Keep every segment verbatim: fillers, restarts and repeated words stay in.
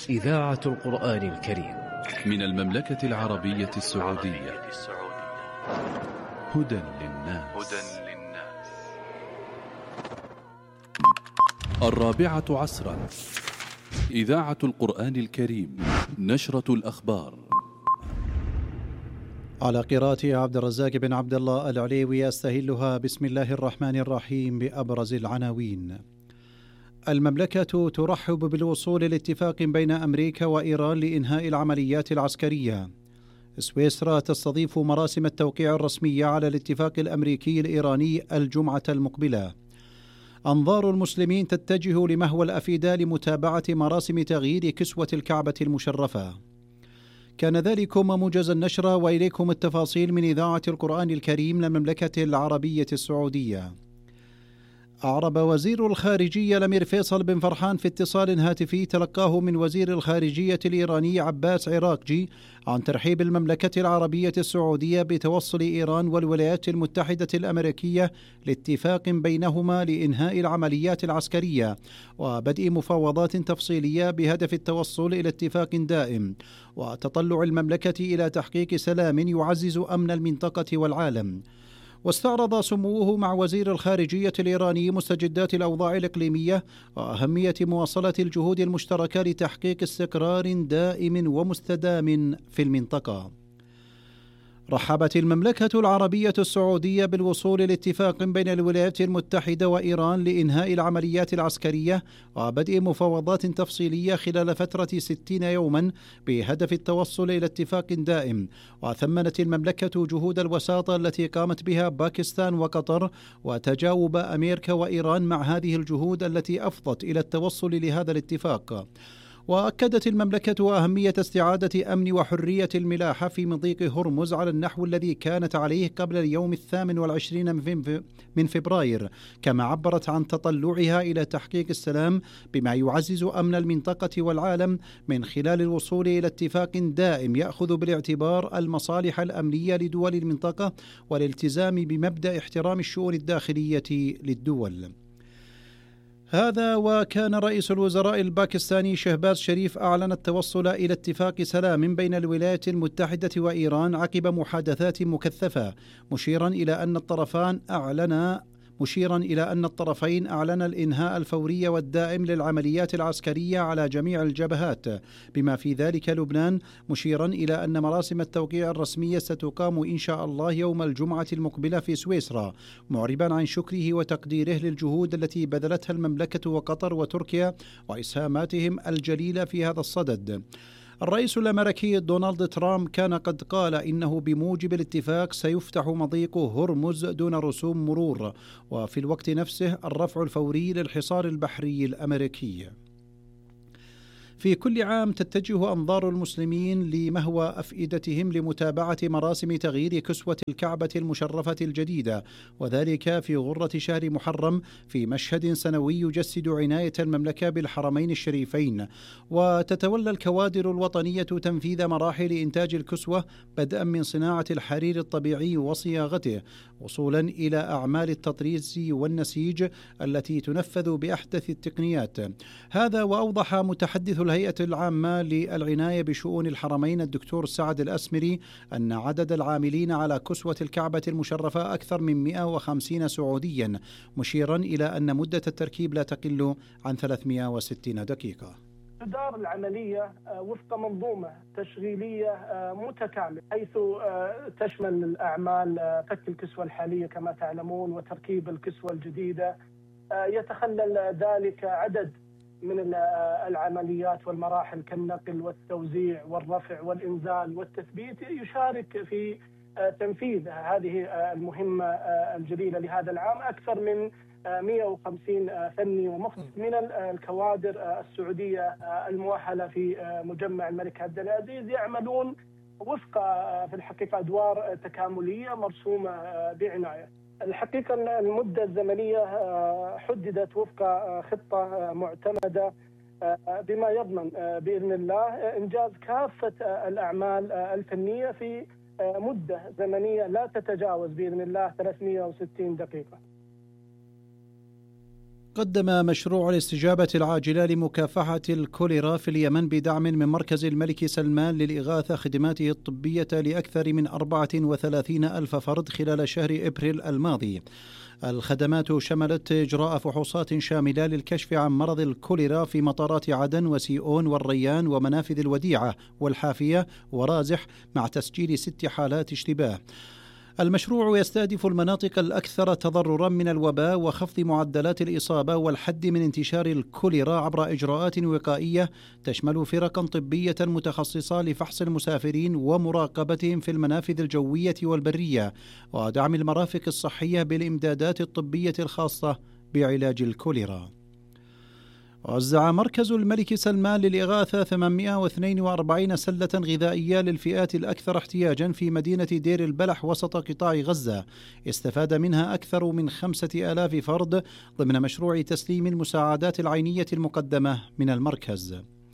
إذاعة القرآن الكريم من المملكة العربية السعودية. هدى للناس. الرابعة عصرا. إذاعة القرآن الكريم، نشرة الأخبار. على قراءة عبد الرزاق بن عبد الله العليوي. أستهلها بسم الله الرحمن الرحيم بأبرز العناوين. المملكة ترحب بالوصول لاتفاق بين أمريكا وإيران لإنهاء العمليات العسكرية. سويسرا تستضيف مراسم التوقيع الرسمية على الاتفاق الأمريكي الإيراني الجمعة المقبلة. أنظار المسلمين تتجه لمهوى الأفيداء لمتابعة مراسم تغيير كسوة الكعبة المشرفة. كان ذلكم موجز النشر، وإليكم التفاصيل من إذاعة القرآن الكريم للمملكة العربية السعودية. أعرب وزير الخارجية الأمير فيصل بن فرحان في اتصال هاتفي تلقاه من وزير الخارجية الإيراني عباس عراقجي عن ترحيب المملكة العربية السعودية بتوصل إيران والولايات المتحدة الأمريكية لاتفاق بينهما لإنهاء العمليات العسكرية وبدء مفاوضات تفصيلية بهدف التوصل إلى اتفاق دائم وتطلع المملكة إلى تحقيق سلام يعزز أمن المنطقة والعالم. واستعرض سموه مع وزير الخارجية الإيراني مستجدات الأوضاع الإقليمية وأهمية مواصلة الجهود المشتركة لتحقيق استقرار دائم ومستدام في المنطقة. رحبت المملكة العربية السعودية بالوصول لاتفاق بين الولايات المتحدة وإيران لإنهاء العمليات العسكرية وبدء مفاوضات تفصيلية خلال فترة ستين يوما بهدف التوصل إلى اتفاق دائم. وثمنت المملكة جهود الوساطة التي قامت بها باكستان وقطر وتجاوب أمريكا وإيران مع هذه الجهود التي أفضت إلى التوصل لهذا الاتفاق. وأكدت المملكة أهمية استعادة أمن وحرية الملاحة في مضيق هرمز على النحو الذي كانت عليه قبل اليوم الثامن والعشرين من فبراير، كما عبرت عن تطلعها إلى تحقيق السلام بما يعزز أمن المنطقة والعالم من خلال الوصول إلى اتفاق دائم يأخذ بالاعتبار المصالح الأمنية لدول المنطقة والالتزام بمبدأ احترام الشؤون الداخلية للدول. هذا وكان رئيس الوزراء الباكستاني شهباز شريف أعلن التوصل إلى اتفاق سلام بين الولايات المتحدة وإيران عقب محادثات مكثفة، مشيرا إلى أن الطرفان أعلنا مشيرا إلى أن الطرفين أعلن الإنهاء الفوري والدائم للعمليات العسكرية على جميع الجبهات بما في ذلك لبنان، مشيرا إلى أن مراسم التوقيع الرسمية ستقام إن شاء الله يوم الجمعة المقبلة في سويسرا، معربا عن شكره وتقديره للجهود التي بذلتها المملكة وقطر وتركيا وإسهاماتهم الجليلة في هذا الصدد. الرئيس الأمريكي دونالد ترامب كان قد قال إنه بموجب الاتفاق سيفتح مضيق هرمز دون رسوم مرور، وفي الوقت نفسه الرفع الفوري للحصار البحري الأمريكي. في كل عام تتجه أنظار المسلمين لمهوى أفئدتهم لمتابعة مراسم تغيير كسوة الكعبة المشرفة الجديدة، وذلك في غرة شهر محرم في مشهد سنوي يجسد عناية المملكة بالحرمين الشريفين. وتتولى الكوادر الوطنية تنفيذ مراحل إنتاج الكسوة بدءا من صناعة الحرير الطبيعي وصياغته وصولا إلى أعمال التطريز والنسيج التي تنفذ بأحدث التقنيات. هذا وأوضح متحدث الهيئة العامة للعناية بشؤون الحرمين الدكتور سعد الأسمري أن عدد العاملين على كسوة الكعبة المشرفة أكثر من مئة وخمسين سعوديا، مشيرا إلى أن مدة التركيب لا تقل عن ثلاثمئة وستين دقيقة. تدار العملية وفق منظومة تشغيلية متكاملة، حيث تشمل الأعمال فك الكسوة الحالية كما تعلمون وتركيب الكسوة الجديدة. يتخلل ذلك عدد من العمليات والمراحل كالنقل والتوزيع والرفع والإنزال والتثبيت، يشارك في تنفيذ هذه المهمة الجليلة لهذا العام أكثر من مئة وخمسين فني ومختص من الكوادر السعودية المؤهلة في مجمع الملك عبد العزيز، يعملون وفق في الحقيقة أدوار تكاملية مرسومة بعناية. الحقيقة المدة الزمنية حددت وفق خطة معتمدة بما يضمن بإذن الله إنجاز كافة الأعمال الفنية في مدة زمنية لا تتجاوز بإذن الله ثلاثمئة وستين دقيقة. تقدم مشروع الاستجابة العاجلة لمكافحة الكوليرا في اليمن بدعم من مركز الملك سلمان للإغاثة خدماته الطبية لأكثر من أربعة وثلاثين ألف فرد خلال شهر إبريل الماضي. الخدمات شملت إجراء فحوصات شاملة للكشف عن مرض الكوليرا في مطارات عدن وسيئون والريان ومنافذ الوديعة والحافية ورازح مع تسجيل ست حالات اشتباه. المشروع يستهدف المناطق الأكثر تضررا من الوباء وخفض معدلات الإصابة والحد من انتشار الكوليرا عبر إجراءات وقائية تشمل فرقا طبية متخصصة لفحص المسافرين ومراقبتهم في المنافذ الجوية والبرية ودعم المرافق الصحية بالإمدادات الطبية الخاصة بعلاج الكوليرا. وزع مركز الملك سلمان للإغاثة ثمانمائة واثنين وأربعين سلة غذائية للفئات الأكثر احتياجا في مدينة دير البلح وسط قطاع غزة، استفاد منها أكثر من خمسة آلاف فرد ضمن مشروع تسليم المساعدات العينية المقدمة من المركز.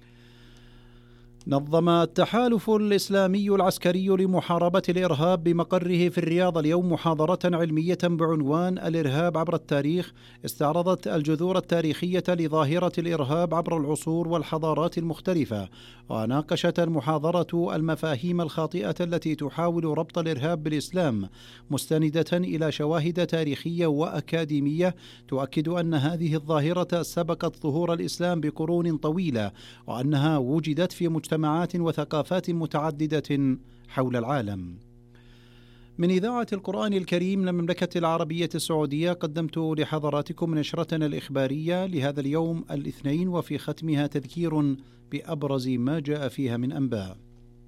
نظم التحالف الإسلامي العسكري لمحاربة الإرهاب بمقره في الرياض اليوم محاضرة علمية بعنوان الإرهاب عبر التاريخ، استعرضت الجذور التاريخية لظاهرة الإرهاب عبر العصور والحضارات المختلفة. وناقشت المحاضرة المفاهيم الخاطئة التي تحاول ربط الإرهاب بالإسلام، مستندة إلى شواهد تاريخية وأكاديمية تؤكد أن هذه الظاهرة سبقت ظهور الإسلام بقرون طويلة، وأنها وجدت في مجتمعات وثقافات متعددة حول العالم. من إذاعة القرآن الكريم للمملكة العربية السعودية قدمت لحضراتكم نشرتنا الإخبارية لهذا اليوم الاثنين، وفي ختمها تذكير بأبرز ما جاء فيها من أنباء.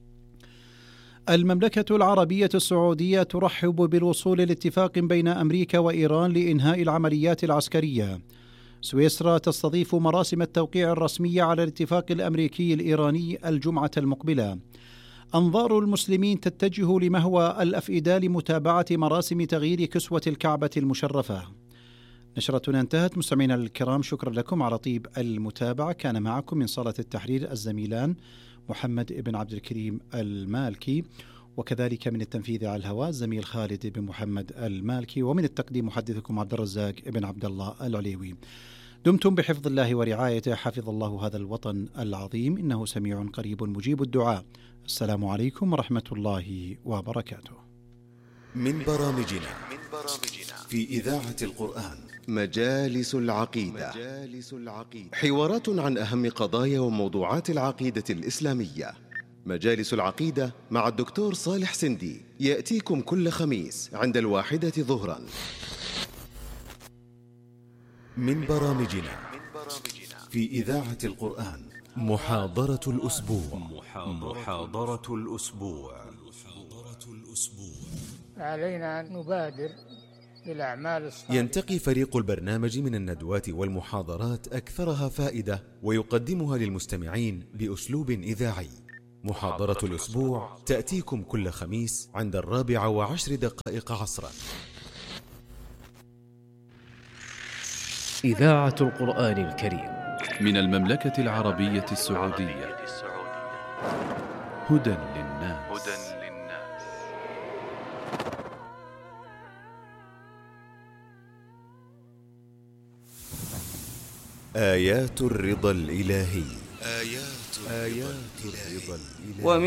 المملكة العربية السعودية ترحب بالوصول لاتفاق بين أمريكا وإيران لإنهاء العمليات العسكرية. سويسرا تستضيف مراسم التوقيع الرسمية على الاتفاق الأمريكي الإيراني الجمعة المقبلة. أنظار المسلمين تتجه لمهوى الأفئدة لمتابعة مراسم تغيير كسوة الكعبة المشرفة. نشرتنا انتهت. مستمعينا الكرام، شكرا لكم على طيب المتابعة. كان معكم من صالة التحرير الزميلان محمد بن عبد الكريم المالكي، وكذلك من التنفيذ على الهواء زميل خالد بن محمد المالكي، ومن التقديم محدثكم عبد الرزاق بن عبد الله العليوي. دمتم بحفظ الله ورعايته. حفظ الله هذا الوطن العظيم، إنه سميع قريب مجيب الدعاء. السلام عليكم ورحمة الله وبركاته. من برامجنا في إذاعة القرآن مجالس العقيدة، حوارات عن أهم قضايا وموضوعات العقيدة الإسلامية. مجالس العقيدة مع الدكتور صالح سندي يأتيكم كل خميس عند الواحدة ظهرا. من برامجنا في إذاعة القرآن محاضرة الأسبوع. محاضرة الأسبوع. علينا أن نبادر بالأعمال الصالحة. ينتقي فريق البرنامج من الندوات والمحاضرات أكثرها فائدة، ويقدمها للمستمعين بأسلوب إذاعي. محاضرة الأسبوع تأتيكم كل خميس عند الرابعة وعشر دقائق عصرا. إذاعة القرآن الكريم من المملكة العربية السعودية. هدى للناس. آيات الرضا الإلهي. آيات, آيات الرضا الإلهي.